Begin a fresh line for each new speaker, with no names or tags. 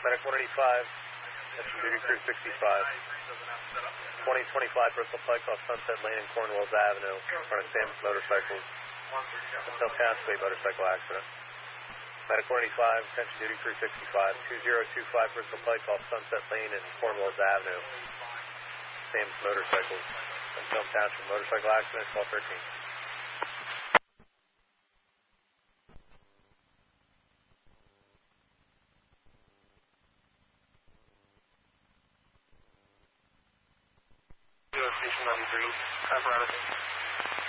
Medic 185, attention duty crew 65. 2025 Bristol Pike off Sunset Lane and Cornwalls Avenue, in front of Sam's Motorcycles. Until Cascade motorcycle accident. Medic 185, attention duty crew 65. 2025 Bristol Pike off Sunset Lane and Cornwalls Avenue. Sam's Motorcycles. Until Township motorcycle accident, 1213. Station 93, apparatus.